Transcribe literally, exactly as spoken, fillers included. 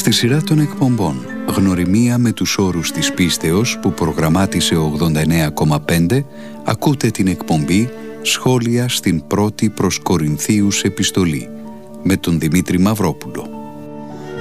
Στη σειρά των εκπομπών «Γνωριμία με τους όρους της πίστεως» που προγραμμάτισε ο ογδόντα εννέα κόμμα πέντε, ακούτε την εκπομπή «Σχόλια στην πρώτη προς Κορινθίους επιστολή» με τον Δημήτρη Μαυρόπουλο.